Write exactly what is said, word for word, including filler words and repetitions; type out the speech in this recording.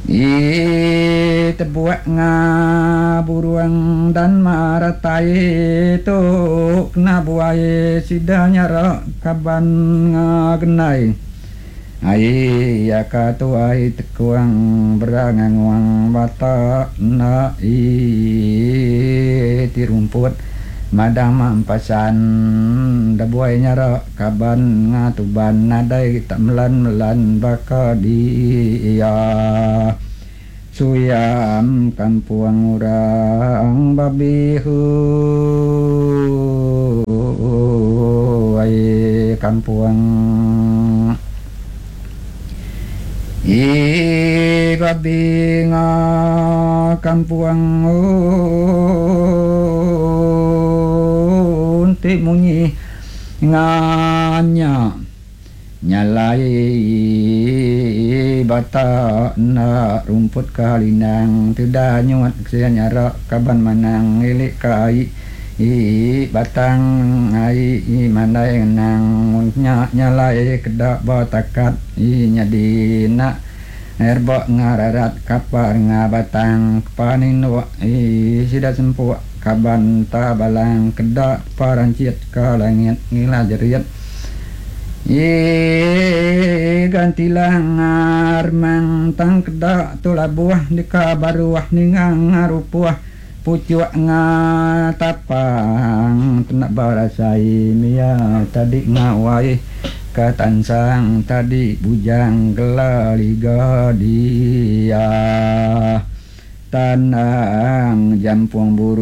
I terbuat ngaburuang dan maratai tu kena buai sidanya rak kaban ngagenai ai ya katu ai tekuang berangang wang bata na i tirumput madang mampasan da buai nyara kaban ngatuban nadai tak melan-melan baka dia suyam kampuang urang babihu ai kampuang i babi nga kampuang unti munyi nganya nyalai bata na rumput kalinang tidak nyuat nyara kaban manang ilik kai i batang ai i mandai nang nya nyalai kedak batakat i nyadina erbok ngararat kapar ngabatang paninu i sida sempu kaban tabalang kedak parancit kalangit ngila jeriat i gantilah ngarmang tang kedak tula buah di kabaruah ningang ngarupuah pucuak ngatapang tenak barasai mia tadi ngawai katansang tadi bujang gelaliga dia tanang jampung buru